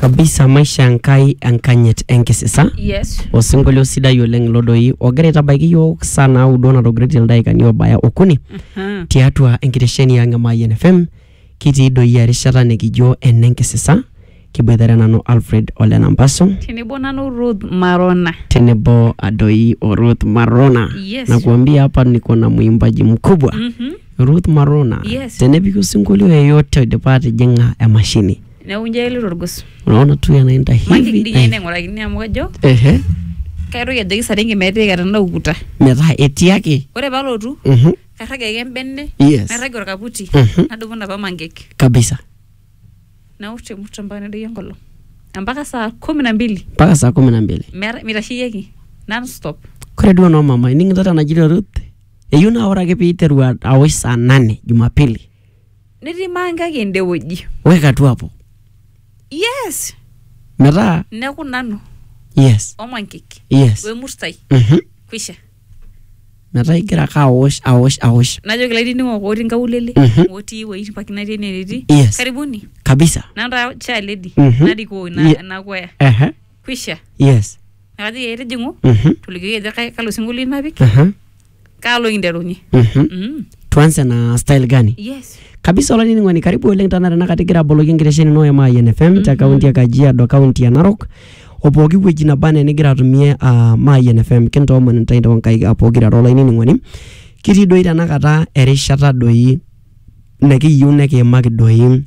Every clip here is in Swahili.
kabisa maisha Enkai enkanyet enkisisa. Yes. Osingolio sidai oleng lodoi ogira aitabaiki yiok sana udona togretil ildaikani obaya okuni. Tiatua enkitesheni yang Mayian FM kitii doi erishata nikijo enenkisisa. Kiboitare nanu Alfred Ole Nambaso. Tenebo nanu Ruth Marona. Tenebo adoi o Ruth Marona. Yes. Nakuambia hapa niko na mwimbaji mkubwa. Ruth Marona. Yes. Tenepika osingolio yoyote dipati jenga ya mashini. Na unja ile rorgos. Unaona tu yanaenda hivi. Mangi dinyene ngorakini amukajo. Kairo ya jagi saringi mete katanda ukuta. Meta eti yake. Ore balotu. Karage kembenne. Yes. Narage orkaputi. Nadumu napa mangeki. Kabisa. Na ute mutamba ndio yongolo. Mpaka saa 12. Mpaka saa 12. Mirashiyeki. Non stop. Kore duo no mama iningitata najira Ruth. Eyu na ora ke Peter awosh saa 8 Jumapili. Niti manga kende woji. Weka tu hapo. Yes. Meta. Neku nano. Yes. Omangeki. Yes. We mustai. Kwisha. Meta igira ka awosh. Najo kilaidi ni ngokoti nkaulele. Oti wait pakina tene neti. Yes. Karibuni. Kabisa. Nanda cha lady. Nadi ko na kwaya. Kwisha. Yes. Ngadi yete jingu. Tuligiye ja kalo singuli nabik. Kalo inderunyi. Tuanze na style gani? Yes. Kabisa wala nini ngwani karibu oleng tanara nakatikira bologi ngiresheni no ya Mayian FM ta kaunti ya Kajiado kaunti ya Narok. Opogi weji na bane nigira atumie Mayian FM kento omon ntainda wankai apogira rola nini ngwani. Kiti doi tanakata erishata doi nekiyieu nekimaki doi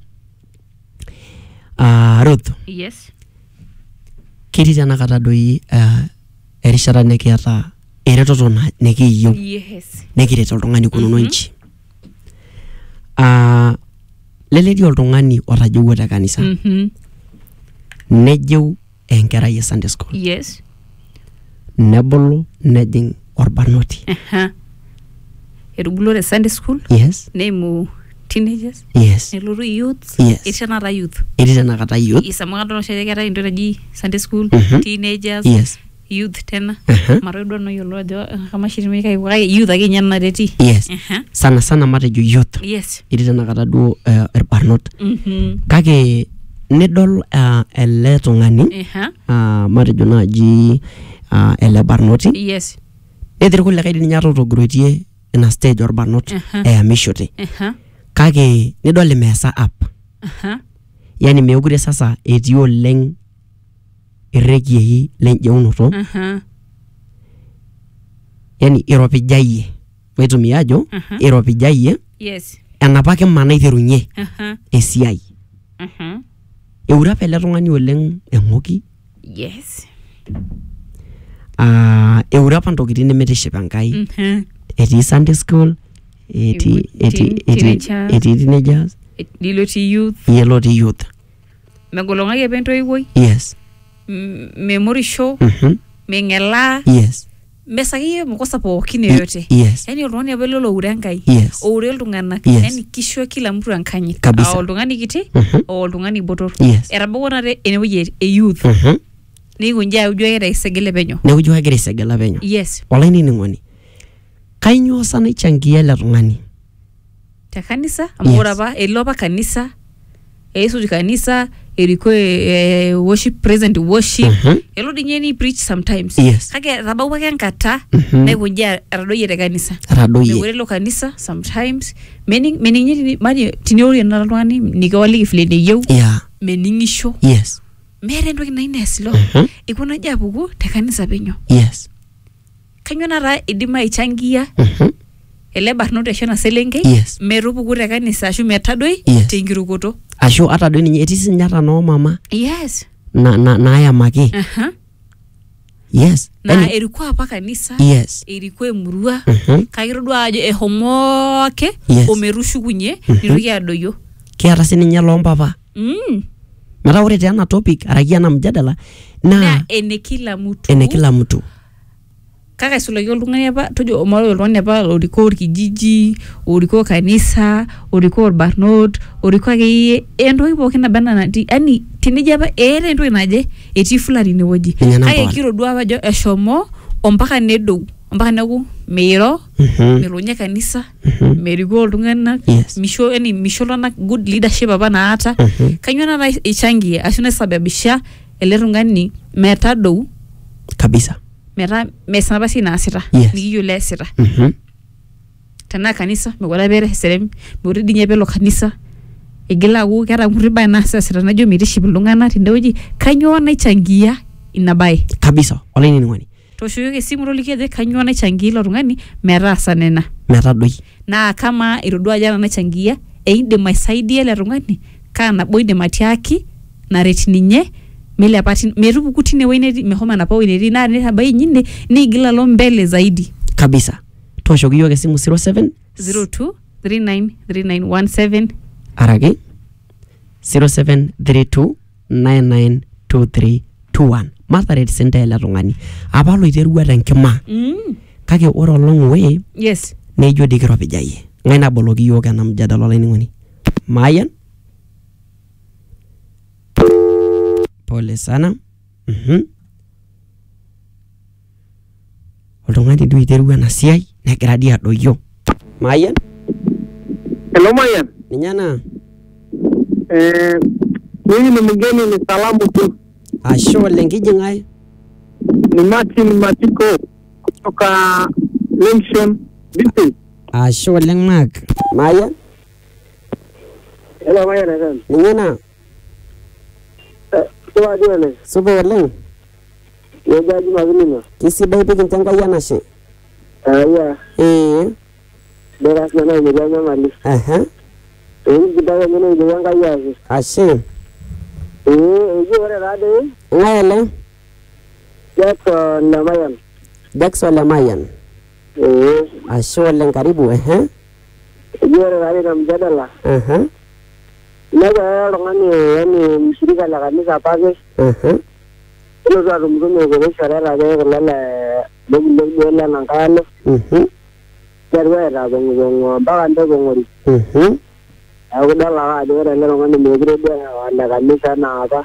Ruth. Yes. Kiti tanakata doi erishata nekiata eretoto nekiyieu. Yes. Nekiret oltung'ani kunono nchi. Leledi oltung'ani otajeuo te kanisa. Nejeu enkerai e Sunday school. Yes. Nebulu nejing orbarnoti. Erubulore Sunday school. Yes. Neimu teenagers. Yes. Neluru youth. Yes. Itanara youth. Itanakata youth. Isamuka dono shekera indoraji Sunday school. Teenagers. Yes. Youth tena. Marodo no yolo ajo kama shirimika iwai youth ake nyana reti. Yes. Sana matejo youth. Yes. Itanakata duo irbarnot. Kake nedol ele tung'ani matejo naji ele barnoti. Yes. Edir kulle kaidi ninye atogirotie ina stage orbarnot eamishote. Kake nidol imesa up. Yani meukure sasa etii oleng irrekiei lenjeunoto. Yani iropijayie. Waitumia ajo iropijayie. Yes. Enapake mana iterunye esiai. Eura pele tung'ani oleng eng'oki. Yes. Eura apa ntokitin nemetiship Enkai. Etii Sunday school, etii teenagers, Diloti youth. Yeloti youth. Megolong'aki apa entoiwuoi. Yes. Memorisho. Meng'ela. Yes. Mesaki mkosa pookin yoyote. Yes. Yani oltung'ani apa lolo ure Enkai. Yes. Oure iltung'anak. Yes. Yani kisho kila mtu enkanyit. Kabisa. Oltung'ani kiti, oltung'ani botor. Yes. Etabawua nate enewueji e youth. Nikunji aujo egira aisegele penyo. Neujo egira aisegela penyo. Yes. Olainining'oni. Kainyoo sana ichangia ele tung'ani? Te kanisa, amu ore apa elo apa kanisa, eisuj kanisa, eriko worship, present worship, elo dinye ni preach sometimes. Yes. Kake etabawua ake enkata, naikunji etadoyie te kanisa. Etadoyie. Mekure elo kanisa, sometimes, mening'ie tineorie nara oltung'ani, nikiwaliki vile neyieu, mening'isho. Yes. Meeta entoki nayieu nees ilo. Ikuna aja apuku te kanisa penyo. Yes. Kanyoo nara idim aichangia ele barnot aisho na selenkei metupuku te kanisa ashu metadoi tenkirukoto. Ashu atadoi ninye etii sinye ata noo mama. Yes. Naayamaki. Yes. Na erikwa apa kanisa. Yes. Erikwa emurua. Kake itodua ajo ehomo ake ometushukunye nitoki adoyio. Kiata sininye loompapa. Metaa ore ena topic araki ena mjadala na ene kila mtu. Ene kila mtu. Kaka isulaki oltung'ani apa tojo omalo oltung'ani apa orikoo orkijiji, orikoo kanisa, orikoo orbarnot, orikoo akeyie entoki pookin naba ena natii. Yani tenijo apa eeta entoki naje etii fulani inewueji. Kake kitodua apa ajo eshomo ompaka nedou mpaka neeku meiro melonye kanisa merikoo iltung'anak Yes. misho iltung'anak good leadership apa naata kanyoo nata ichangie ashu naisababisha ele tung'ani metadou kabisa. metaa mees enapa siai naasita Yes. nikiyiolo eesita tenaa kanisa mekure apa eeta eserem mekure dii ninye apa elo kanisa egila aaku keeta nkuti bae naasita najo mitiship iltung'anak tendewueji kanyoo naichangia ina bae Kabisa. Olainining'oni. tooshoki esimu toliki ajo kanyoo naichangia ilo tung'ani metaasa nena Metadoi. naa kama itodua ajo ena naichangia eidim aisaidia ele tung'ani kaa nabo idim atiaki naret ninye milepa metupuku tine wueji netii mehomo enapa wueji netii naa nitabai inye niigil alo mbele zaidi Kabisa. Tooshoki yiok esimu 07 02 393917 araki 0732992321. Matharet senta ele tung'ani. Apa loiterua tenkima. Kake ore along way yes neijo dii kiropijayie. Ng'ae naboloki yiok ena mjadala olainining'oni. Mayan. Pole sana. Oltung'ani duo iterua ena siai negira dii adoyio. Mayan. Hello Mayan. Ninye ena. Mimi ni mgeni, ni salamu tu. Ashe oleng kijing'ae. Ni Martin Matiko kutoka Lincoln District. Ashe oleng Mark. Mayan. Hello Mayan. Ninye ena. Kwa dione. Supa oleng. Yegaji mazinima. Kisidai piki ntenkai enashe. Yeah. Beras na ni janya mali. Ini kita ngene ni yang kaya sih. Ashe. Ini ore rade. Ng'ae ele? Jackson Lemayan. Jackson Lemayan. Ashe oleng karibu. Ini ore rade na mjadala. Naga oltung'ani yani mshirika la kanisa pake. Ilo tu atumtume kuloshoreta ake kulo le nankalo. Kerwa eta gongo mpaka ntekong'ori. Aku dol ake ajo ore ele tung'ani mekure duo ole kanisa naapa.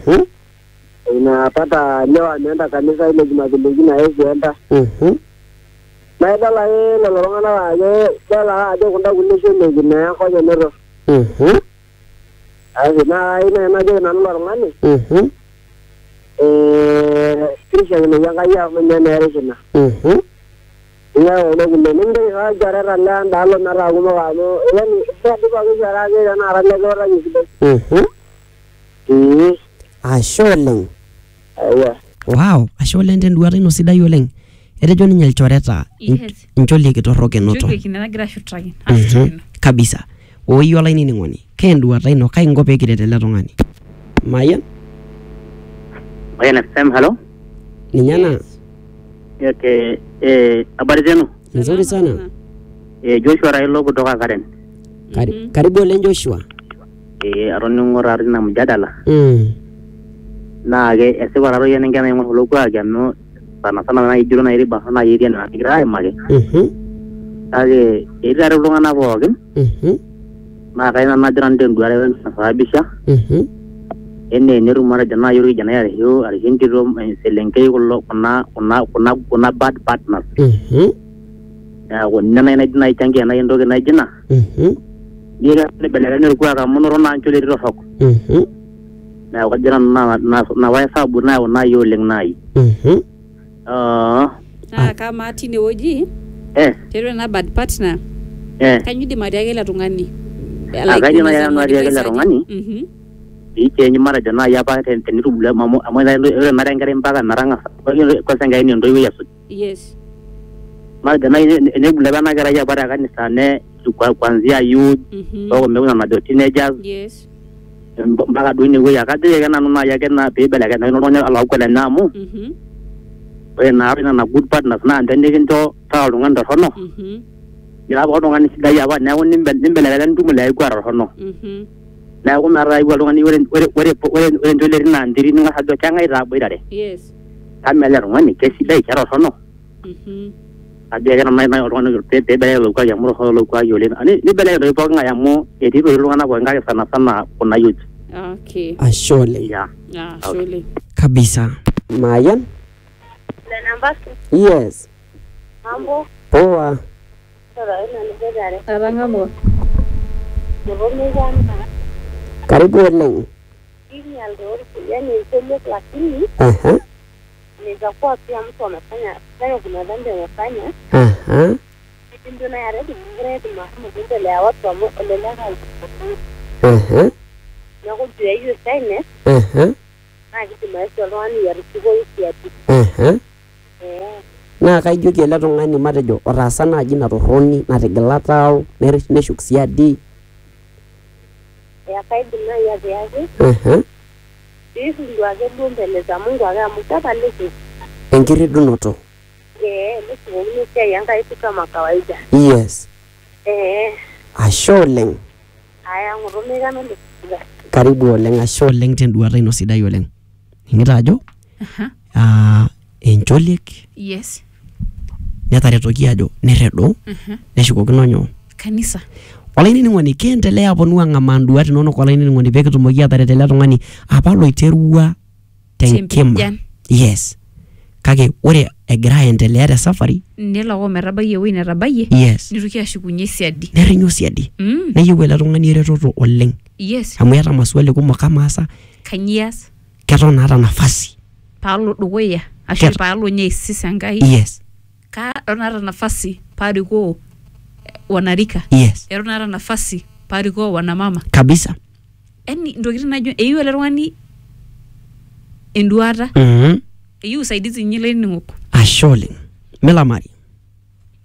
Inapata leo ameenda kanisa ile Jumapili ingine hawezi enda. Na idol ake lelo tung'anak ajo idol ake ajo kunda kulie shemeji neeku enyoto. Asi naa ina enajoki nanu ilo tung'ani. Kirishakino Enkai amu ninye naa erishina. Ingawa kulo nintoki kaa ilchoreta le endaalo metaa kumok amu yani kedipaki shorake tenakata lekiutaki sidai. Ashe oleng. Aya. Wow, ashe oleng tenduata ino sidai oleng. Etejo ninye ilchoreta incholieki kitorrokenoto. nagira ashutaki Kabisa. Oyi olainining'oni. Kenduata ino kaingo pee kiret ele tung'ani. Mayan. Mayan FM, hello. Ninye ena. Okay, habari zenu? Nzuri sana. Joshua Railo kutoka Karen. Karibu oleng Joshua. Atoning'ore atii ina mjadala. Naa esipa taatoi eninko enaing'or kulo kuaaki amu sana naaji ijio naaji riba naaji etii enaa kigira aimaki. Kake etii taatoi iltung'anak pookin. Naa kayieu nanu najo nanu tenduata naisababisha. Enetum matejo naaji orkijanai arashu entito eselenkei kuna bad partners. Neeku ninye naaji naidim aichangia naaji entoki naijo ina. Nibelekenya orkuak amu noto naa ncholieti torrok. Neeku kajo nanu ina pae sababu nayau naaji oleng naaji. naa kama tine wueji tiatua ena bad partner kanyoo idim atiaki ele tung'ani? Kaidim naaji nanu atiaki ele tung'ani piichenji matejo naaji apa tenitubulu amu ore metaa enkerai mpaka metang'asa kwanza Enkai ni entoiwuoi asuj. Yes. Matejo naaji enebulu apa ena kerai apa te kanisa kuanzia youth omekuna najo teenagers. Yes. Mpaka duo inewueji akajoki ake nanu naaji ake piibelekenya oltung'ani alauku lenye amu ore naa nena good partners naa ninche nikincho taa oltung'ani torrono. Ira apa oltung'ani sidai apa neeku nimbelekenya nitum ilo kuak torrono. Neeku metaa iku oltung'ani ore ncholieti naa ntiri ning'as ajo keng'ae taa aboitare. Yes. Kame ele tung'ani kesidai ketorrono. Ajo ake nanu oltung'ani peibelekenya ilo kuaki amu torrono ilo kuaki oleng. Nibelekenya doi pooking'ae amu etii doi iltung'anak pookin kake sana kuna youth. Okay. Ashe oleng. Ashe oleng. Kabisa. Mayan? Yes. Mambo. Poa. Sasa ina nipedare. Arangamo. Mromeza. Karibu oleng. Hivi aldo yani sio lakini inaweza pia mtu amefanya kuna dhambi amefanya. Ndio na yale ndio tunaendelea watu wameongelea na kujua hiyo sign na kitu maisha lwani ya rutugo ati na kaijoki ele tung'ani matejo otaasa naaji ina torroni natigila tao neshuk siadi ya kaidim na ya viazi hivi ndio ake duo mbele za Mungu ake amutaka lesi enkiridunoto lesi ngomni siai enkai tu kama kawaida yes ashe oleng aya ng'oromeka nalo karibu oleng ashe oleng tenduata ino sidai oleng ing'ita ajo encholiek Yes. netaretoki ajo nerredo neshukokino nyoo Kanisa. olainining'oni kiendelea aponu ang'amaa nduat inonok olainining'oni pee kitumoki ataret ele tung'ani apa loiterua tenkima yes kake ore egira aendelea te safari nelo metabayie ewueji netabayie yes nitoki ashukunye siadi nerinyo siadi neyieu ele tung'ani eretoto oleng yes amu eeta maswali kumok kama asa kanyias keton naata nafasi paalo dukuya ashu paalo nye isisa Enkai yes naata nafasi parikoo wanarika yes eton naata nafasi parikoo wanamama kabisa yani ntokitin najo eyieu ele tung'ani enduata eyieu usaidizi nye laining'ok ashe oleng milamari